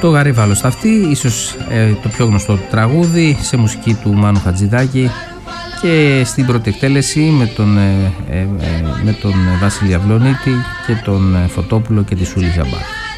Το Γαρίβαλο στα αυτή, ίσως το πιο γνωστό του τραγούδι, σε μουσική του Μάνου Χατζηδάκη και στην πρώτη εκτέλεση με τον Βασίλη Αυλονίτη και τον Φωτόπουλο και τη Σούλη Ζαμπά.